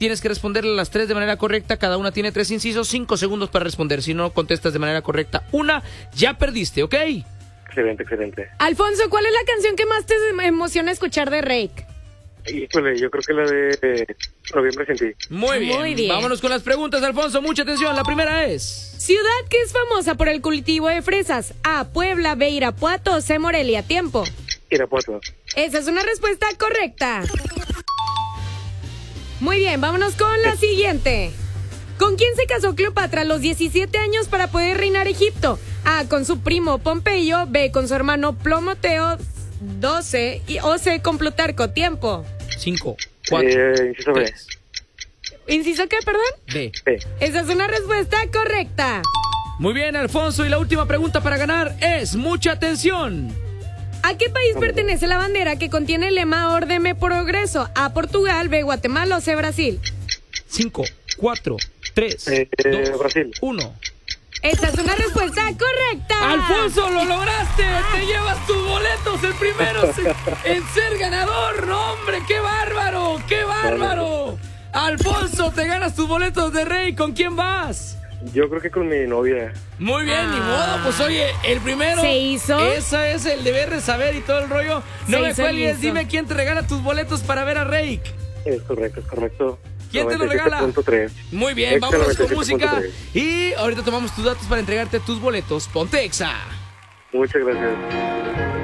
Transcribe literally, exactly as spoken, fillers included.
tienes que responderle las tres de manera correcta. Cada una tiene tres incisos, cinco segundos para responder. Si no contestas de manera correcta una, ya perdiste, ¿ok? Excelente, excelente. Alfonso, ¿cuál es la canción que más te emociona escuchar de Reik? Híjole, yo creo que la de eh, Noviembre sin ti. Muy bien. Muy bien. Vámonos con las preguntas, Alfonso. Mucha atención. La primera es... Ciudad que es famosa por el cultivo de fresas. A, Puebla, B, Irapuato, C, Morelia. Tiempo. Irapuato. Esa es una respuesta correcta. Muy bien, vámonos con la siguiente. ¿Con quién se casó Cleopatra a los diecisiete años para poder reinar Egipto? A, con su primo Pompeyo. B, con su hermano Plometeo doce. Y, o C, con Plutarco. Tiempo. Cinco, cuatro, Eh, inciso B. tres, ¿Inciso qué, perdón? B. B. Esa es una respuesta correcta. Muy bien, Alfonso. Y la última pregunta para ganar es... Mucha atención. ¿A qué país pertenece la bandera que contiene el lema Órdeme Progreso? A, Portugal, B, Guatemala o C, Brasil. Cinco, cuatro, tres, Eh, dos, Brasil. uno. Esa es una respuesta correcta. Alfonso, lo lograste. Te llevas tus boletos, el primero en ser ganador. No, hombre, qué bárbaro, qué bárbaro. Alfonso, te ganas tus boletos de Rey. ¿Con quién vas? Yo creo que con mi novia. Muy bien, Ah. ni modo. Pues oye, el primero. ¿Se hizo? Ese es el deber de saber y todo el rollo. No Se me hizo, cuelgues, hizo. dime quién te regala tus boletos para ver a Rey. Es correcto, es correcto. ¿Quién te lo noventa y siete regala? punto tres. Muy bien, Exa vámonos con noventa y siete música. punto tres. Y ahorita tomamos tus datos para entregarte tus boletos. Ponte Exa. Muchas gracias.